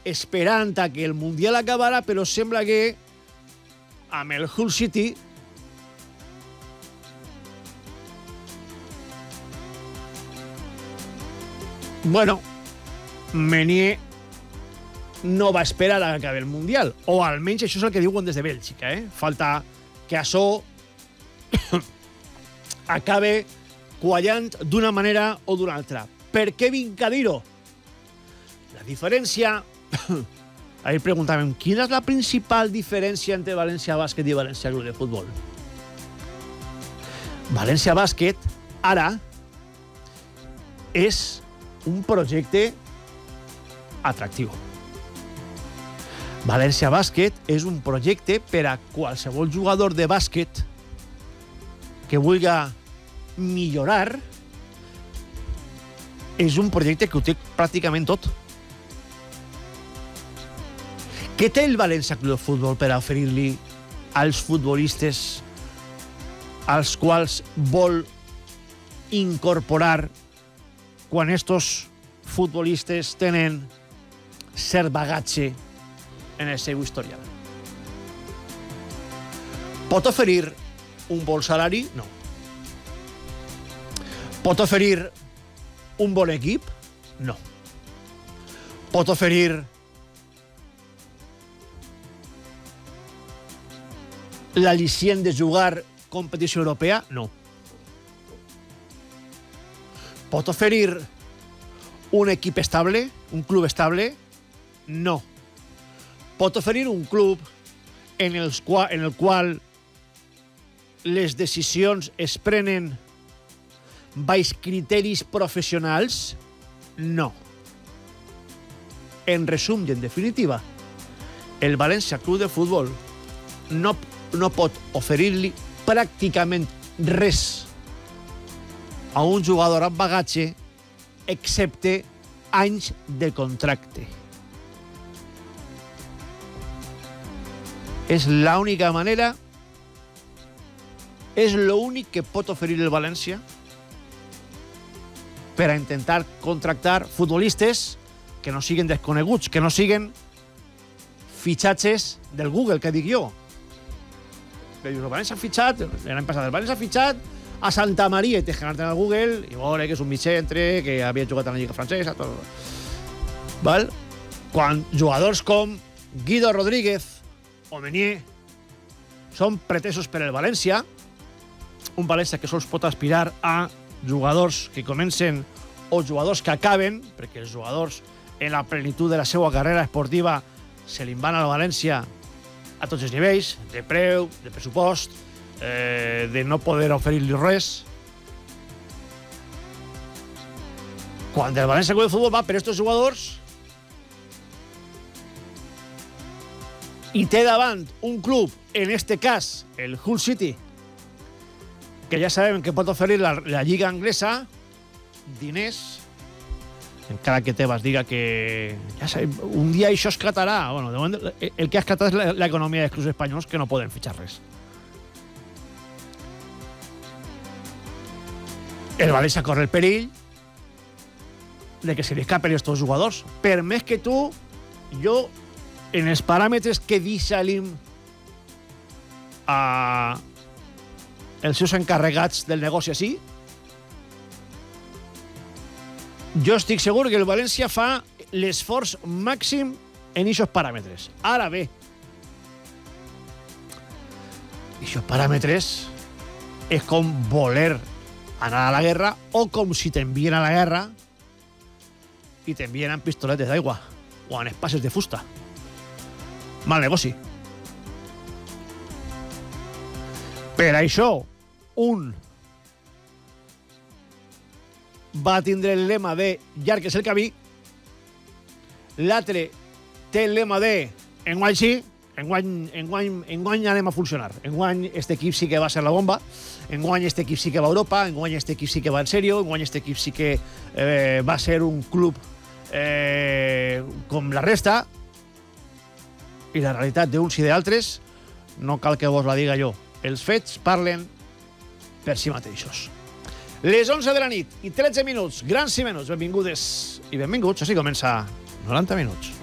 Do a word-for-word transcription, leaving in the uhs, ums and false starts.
esperant a que el Mundial acabara, però sembla que amb el Hull City bueno, Meunier no va esperar a que acabi el Mundial, o almenys això és el que diuen des de Bèlgica, eh? Falta que això acabe quallant d'una manera o d'una altra. Per què vinc a dir-ho? La diferència... Ahir preguntàvem, quina és la principal diferència entre València Bàsquet i València Club de Futbol? València Bàsquet, ara, és un projecte atractiu. València Bàsquet és un projecte per a qualsevol jugador de bàsquet que vulgui millorar. És un projecte que ho té pràcticament tot. Què té el València Club de Futbol per a oferir-li als futbolistes als quals vol incorporar quan estos futbolistes tenen cert bagatge en el seu historial? Pot oferir un bon salari? No. Pot oferir un bon equip? No. Pot oferir l'al·licient de jugar competició europea? No. Pot oferir un equip estable? Un club estable? No. Pot oferir un club en el qual, en el qual les decisions es prenen baix criteris professionals? No. En resum i en definitiva, el València Club de Futbol no, no pot oferir-li pràcticament res a un jugador amb bagatge excepte anys de contracte. És l'única manera, és l'únic que pot oferir el València per a intentar contractar futbolistes que no siguin desconeguts, que no siguin fitxatges del Google, que dic jo. Que dius, el València ha fitxat, l'any passat, el València ha fitxat a Santa Maria i tens que anar-te'n al Google i veure que és un mig centre, que havia jugat a la Lliga Francesa, tot. Val? Quan jugadors com Guido Rodríguez o Meunier són pretesos per el València, un València que sols pot aspirar a jugadors que comencen o jugadors que acaben, perquè els jugadors en la plenitud de la seva carrera esportiva se li van al València a tots els nivells, de preu, de pressupost, eh, de no poder oferir-li res. Quan el València Club de Futbol va per aquests jugadors i té davant un club, en este cas el Hull City, que ja sabem que pot oferir la, la Lliga Anglesa, diners, encara que Tebas diga que ja sabem, un dia això esclatarà. Bueno, de moment, el que ha esclatat és l'economia dels clubs espanyols, que no poden fitxar res. El València corre el perill de que se li escapen estos jugadors. Per més que tu, jo, en els paràmetres que deixalim a els seus encarregats del negoci així, jo estic segur que el València fa l'esforç màxim en aquests paràmetres. Ara bé, aquests paràmetres és com voler anar a la guerra o com si t'envien a la guerra i t'envien amb pistoletes d'aigua o amb espases de fusta. Mal negoci. Per això, un va tindre el lema de llarg és el camí, l'altre té el lema de enguany sí, enguany, enguany, enguany anem a funcionar, enguany este equip sí que va ser la bomba, enguany este equip sí que va a Europa, enguany este equip sí que va en sèrio, enguany este equip sí que eh, va ser un club eh, com la resta, i la realitat d'uns i d'altres no cal que vos la diga jo. Els fets parlen per si mateixos. Les onze de la nit i tretze minuts, grans i menys, benvingudes i benvinguts. Així comença noranta minuts.